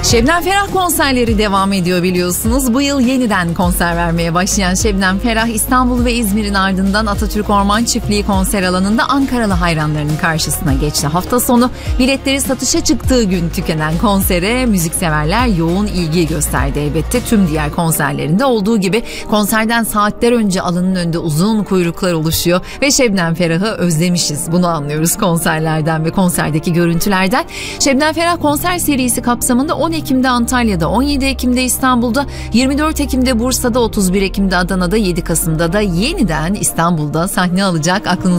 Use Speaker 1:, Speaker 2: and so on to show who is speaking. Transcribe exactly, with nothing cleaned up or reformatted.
Speaker 1: Şebnem Ferah konserleri devam ediyor biliyorsunuz. Bu yıl yeniden konser vermeye başlayan Şebnem Ferah, İstanbul ve İzmir'in ardından Atatürk Orman Çiftliği konser alanında Ankaralı hayranlarının karşısına geçti. Hafta sonu biletleri satışa çıktığı gün tükenen konsere müzikseverler yoğun ilgi gösterdi elbette. Tüm diğer konserlerinde olduğu gibi konserden saatler önce alanın önünde uzun kuyruklar oluşuyor ve Şebnem Ferah'ı özlemişiz. Bunu anlıyoruz konserlerden ve konserdeki görüntülerden. Şebnem Ferah konser serisi kapsamında on Ekim'de Antalya'da, on yedi Ekim'de İstanbul'da, yirmi dört Ekim'de Bursa'da, otuz bir Ekim'de Adana'da, yedi Kasım'da da yeniden İstanbul'da sahne alacak. Aklınızda